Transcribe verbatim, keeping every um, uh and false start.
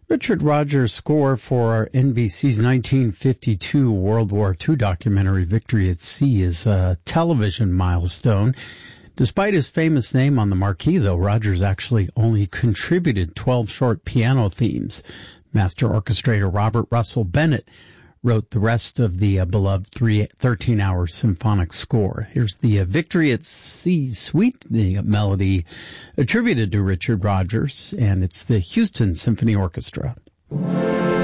Richard Rodgers' score for N B C's nineteen fifty-two World War Two documentary Victory at Sea is a television milestone. Despite his famous name on the marquee, though, Rodgers actually only contributed twelve short piano themes. Master orchestrator Robert Russell Bennett wrote the rest of the uh, beloved thirteen-hour symphonic score. Here's the uh, Victory at Sea Suite, the melody attributed to Richard Rodgers, and it's the Houston Symphony Orchestra.